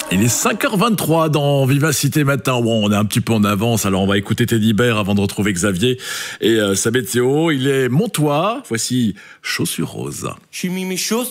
Il est 5h23 dans Vivacité Matin. Bon, on est un petit peu en avance, alors on va écouter Teddy Bear avant de retrouver Xavier et sa météo. Il est Montois. Voici Chaussures Roses. J'ai mis mes chaussures